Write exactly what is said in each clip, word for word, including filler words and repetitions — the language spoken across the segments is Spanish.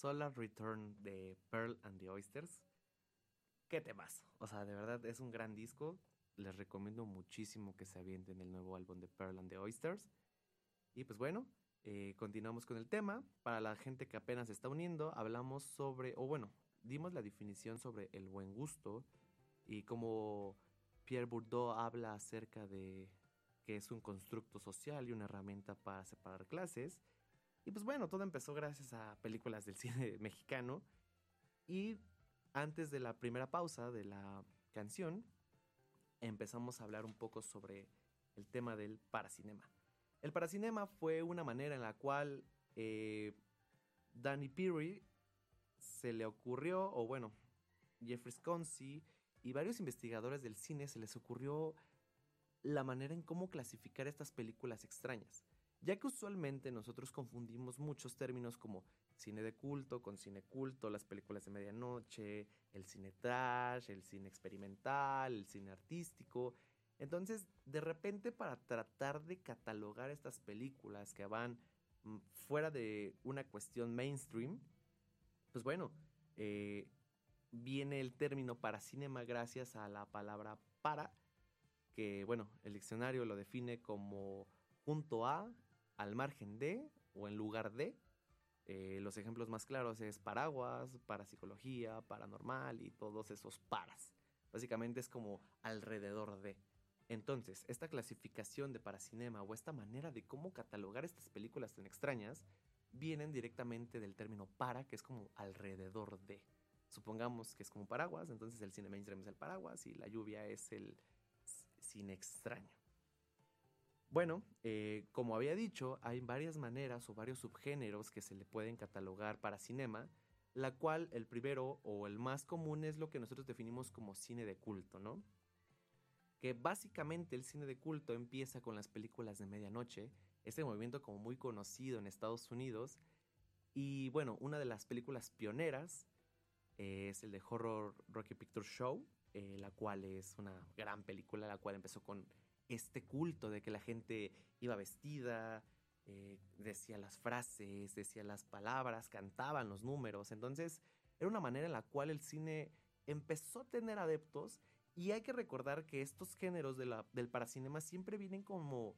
Solar Return de Pearl and the Oysters. ¿Qué temas? O sea, de verdad es un gran disco. Les recomiendo muchísimo que se avienten el nuevo álbum de Pearl and the Oysters. Y pues bueno, eh, continuamos con el tema. Para la gente que apenas se está uniendo, hablamos sobre, o bueno, dimos la definición sobre el buen gusto y cómo Pierre Bourdieu habla acerca de que es un constructo social y una herramienta para separar clases. Y pues bueno, todo empezó gracias a películas del cine mexicano. Y antes de la primera pausa de la canción, empezamos a hablar un poco sobre el tema del paracinema. El paracinema fue una manera en la cual eh, Danny Peary se le ocurrió, o bueno, Jeffrey Sconci y varios investigadores del cine se les ocurrió la manera en cómo clasificar estas películas extrañas, ya que usualmente nosotros confundimos muchos términos como cine de culto con cine culto, las películas de medianoche, el cine trash, el cine experimental, el cine artístico. Entonces, de repente, para tratar de catalogar estas películas que van mm, fuera de una cuestión mainstream, pues bueno, eh, viene el término para cinema gracias a la palabra para, que bueno, el diccionario lo define como junto a, al margen de o en lugar de. Eh, los ejemplos más claros es paraguas, parapsicología, paranormal y todos esos paras. Básicamente es como alrededor de. Entonces, esta clasificación de paracinema o esta manera de cómo catalogar estas películas tan extrañas vienen directamente del término para, que es como alrededor de. Supongamos que es como un paraguas, entonces el cine mainstream es el paraguas y la lluvia es el cine extraño. Bueno, eh, como había dicho, hay varias maneras o varios subgéneros que se le pueden catalogar para cinema, la cual el primero o el más común es lo que nosotros definimos como cine de culto, ¿no? Que básicamente el cine de culto empieza con las películas de medianoche, este movimiento como muy conocido en Estados Unidos, y bueno, una de las películas pioneras eh, es el de Horror Rocky Picture Show, eh, la cual es una gran película, la cual empezó con este culto de que la gente iba vestida, eh, decía las frases, decía las palabras, cantaban los números. Entonces era una manera en la cual el cine empezó a tener adeptos. Y hay que recordar que estos géneros de la, del paracinema siempre vienen como...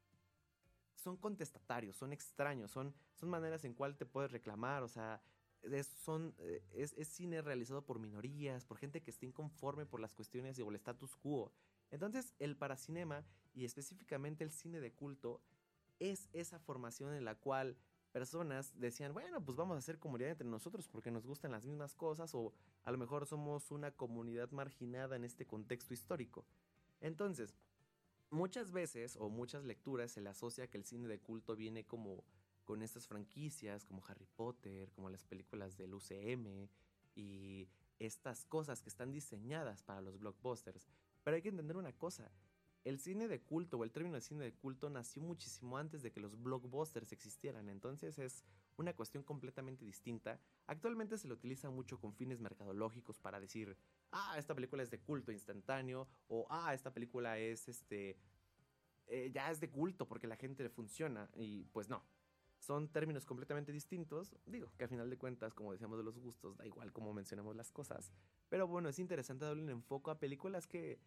son contestatarios, son extraños, son, son maneras en cual te puedes reclamar, o sea, es, son, eh, es, es cine realizado por minorías, por gente que esté inconforme por las cuestiones o el status quo. Entonces, el paracinema, y específicamente el cine de culto, es esa formación en la cual personas decían, bueno, pues vamos a hacer comunidad entre nosotros porque nos gustan las mismas cosas, o a lo mejor somos una comunidad marginada en este contexto histórico. Entonces, muchas veces o muchas lecturas se le asocia que el cine de culto viene como con estas franquicias como Harry Potter, como las películas del U C M y estas cosas que están diseñadas para los blockbusters. Pero hay que entender una cosa, el cine de culto o el término de cine de culto nació muchísimo antes de que los blockbusters existieran, entonces es una cuestión completamente distinta. Actualmente se lo utiliza mucho con fines mercadológicos para decir, ah, esta película es de culto instantáneo, o ah, esta película es este, eh, ya es de culto porque la gente le funciona, y pues no. Son términos completamente distintos. Digo que a final de cuentas, como decíamos de los gustos, da igual cómo mencionemos las cosas. Pero bueno, es interesante darle un enfoque a películas que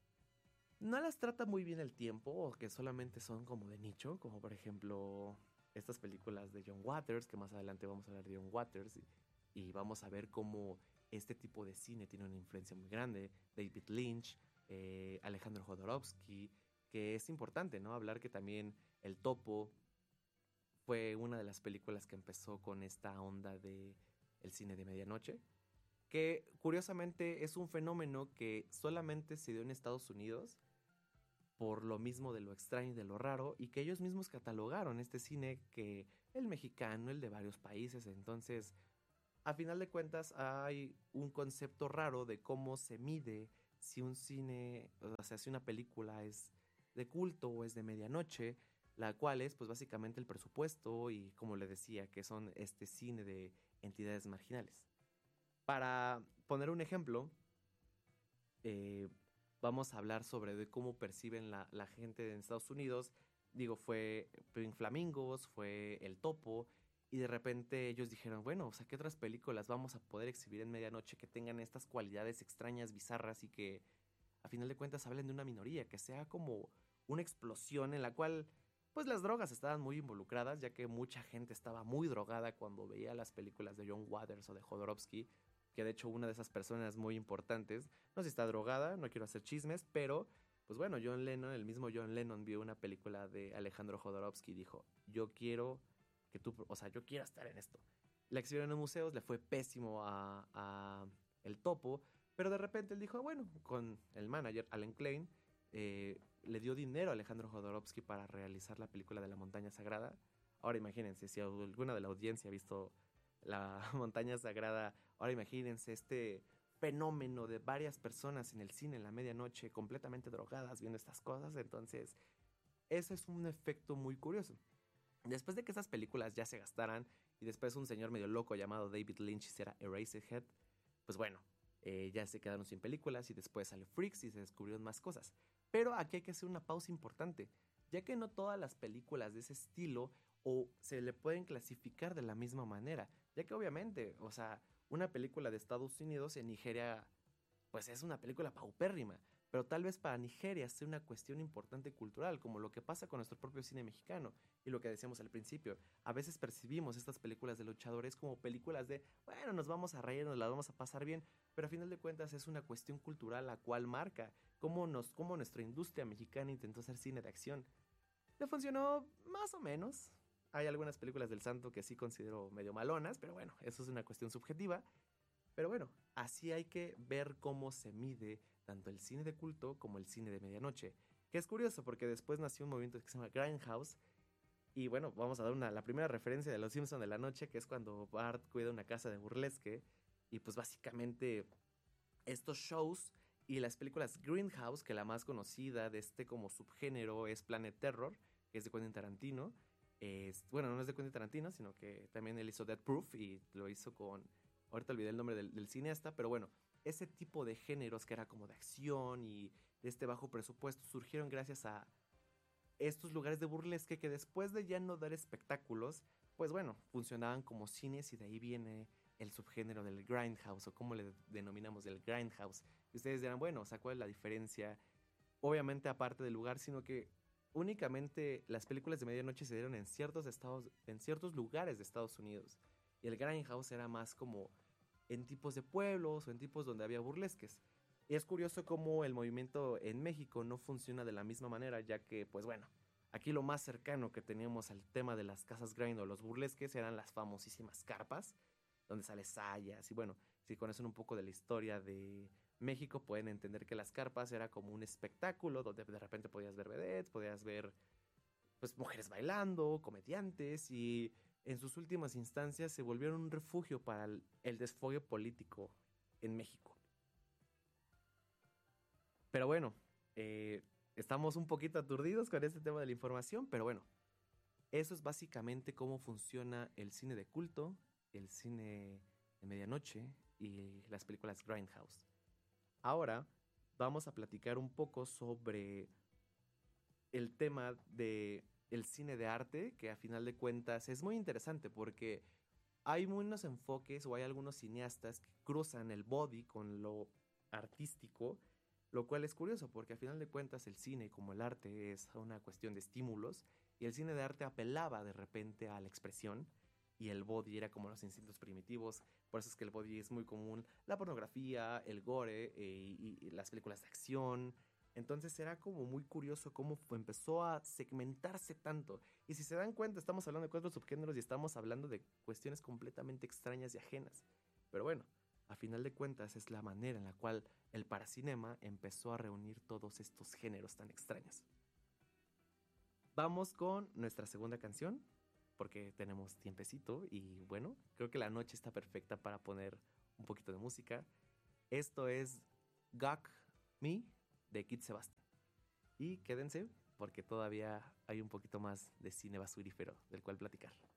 no las trata muy bien el tiempo o que solamente son como de nicho, como por ejemplo estas películas de John Waters, que más adelante vamos a hablar de John Waters y, y vamos a ver cómo este tipo de cine tiene una influencia muy grande. David Lynch, eh, Alejandro Jodorowsky, que es importante, ¿no? Hablar que también El Topo fue una de las películas que empezó con esta onda de el cine de medianoche, que curiosamente es un fenómeno que solamente se dio en Estados Unidos por lo mismo de lo extraño y de lo raro, y que ellos mismos catalogaron este cine que el mexicano, el de varios países. Entonces, a final de cuentas hay un concepto raro de cómo se mide si un cine, o sea, si una película es de culto o es de medianoche, la cual es pues básicamente el presupuesto y como le decía, que son este cine de entidades marginales. Para poner un ejemplo, eh, vamos a hablar sobre de cómo perciben la, la gente en Estados Unidos. Digo, fue Pink Flamingos, fue El Topo, Y de repente ellos dijeron, bueno, o sea, ¿qué otras películas vamos a poder exhibir en medianoche que tengan estas cualidades extrañas, bizarras y que a final de cuentas hablen de una minoría, que sea como una explosión en la cual pues las drogas estaban muy involucradas, ya que mucha gente estaba muy drogada cuando veía las películas de John Waters o de Jodorowsky, que de hecho una de esas personas muy importantes, no sé si está drogada, no quiero hacer chismes, pero pues bueno, John Lennon, el mismo John Lennon vio una película de Alejandro Jodorowsky y dijo, yo quiero que tú, o sea, yo quiero estar en esto. La exhibieron en museos, le fue pésimo a, a El Topo, pero de repente él dijo, bueno, con el manager, Alan Klein, eh, le dio dinero a Alejandro Jodorowsky para realizar la película de la montaña sagrada. Ahora imagínense, si alguna de la audiencia ha visto la montaña sagrada, ahora imagínense este fenómeno de varias personas en el cine en la medianoche completamente drogadas viendo estas cosas. Entonces, eso es un efecto muy curioso. Después de que estas películas ya se gastaran y después un señor medio loco llamado David Lynch hiciera Eraserhead, pues bueno, eh, ya se quedaron sin películas y después salió Freaks y se descubrieron más cosas. Pero aquí hay que hacer una pausa importante, ya que no todas las películas de ese estilo o se le pueden clasificar de la misma manera, ya que obviamente, o sea, una película de Estados Unidos en Nigeria, pues es una película paupérrima, pero tal vez para Nigeria sea una cuestión importante cultural, como lo que pasa con nuestro propio cine mexicano y lo que decíamos al principio. A veces percibimos estas películas de luchadores como películas de, bueno, nos vamos a reír, nos la vamos a pasar bien, pero a final de cuentas es una cuestión cultural la cual marca cómo, nos, cómo nuestra industria mexicana intentó hacer cine de acción. Le funcionó más o menos. Hay algunas películas del Santo que sí considero medio malonas, pero bueno, eso es una cuestión subjetiva. Pero bueno, así hay que ver cómo se mide tanto el cine de culto como el cine de medianoche. Que es curioso porque después nació un movimiento que se llama Grindhouse. Y bueno, vamos a dar una, la primera referencia de Los Simpson de la noche, que es cuando Bart cuida una casa de burlesque. Y pues básicamente estos shows y las películas Grindhouse, que la más conocida de este como subgénero es Planet Terror, que es de Quentin Tarantino. Es, bueno, no es de Quentin Tarantino, sino que también él hizo Death Proof y lo hizo con, ahorita olvidé el nombre del, del cineasta, pero bueno, ese tipo de géneros que era como de acción y de este bajo presupuesto surgieron gracias a estos lugares de burlesque que después de ya no dar espectáculos, pues bueno, funcionaban como cines y de ahí viene el subgénero del grindhouse o como le denominamos el grindhouse. Y ustedes dirán, bueno, o sea, ¿cuál es la diferencia? Obviamente aparte del lugar, sino que únicamente las películas de medianoche se dieron en ciertos estados, en ciertos lugares de Estados Unidos. Y el grindhouse era más como en tipos de pueblos o en tipos donde había burlesques. Y es curioso cómo el movimiento en México no funciona de la misma manera, ya que, pues bueno, aquí lo más cercano que teníamos al tema de las casas grind o los burlesques eran las famosísimas carpas, donde sale sayas. Y bueno, si conocen un poco de la historia de México, pueden entender que las carpas era como un espectáculo donde de repente podías ver vedettes, podías ver pues mujeres bailando, comediantes y en sus últimas instancias se volvieron un refugio para el, el desfogue político en México. Pero bueno, eh, estamos un poquito aturdidos con este tema de la información, pero bueno, eso es básicamente cómo funciona el cine de culto, el cine de medianoche y las películas Grindhouse. Ahora vamos a platicar un poco sobre el tema de el cine de arte, que a final de cuentas es muy interesante porque hay unos enfoques o hay algunos cineastas que cruzan el body con lo artístico, lo cual es curioso porque a final de cuentas el cine como el arte es una cuestión de estímulos y el cine de arte apelaba de repente a la expresión y el body era como los instintos primitivos, por eso es que el body es muy común, la pornografía, el gore eh, y, y las películas de acción. Entonces era como muy curioso cómo empezó a segmentarse tanto. Y si se dan cuenta, estamos hablando de cuatro subgéneros y estamos hablando de cuestiones completamente extrañas y ajenas. Pero bueno, a final de cuentas es la manera en la cual el paracinema empezó a reunir todos estos géneros tan extraños. Vamos con nuestra segunda canción, porque tenemos tiempecito y bueno, creo que la noche está perfecta para poner un poquito de música. Esto es Gawk Me de Kid Sebastian. Y quédense porque todavía hay un poquito más de cine basurífero del cual platicar.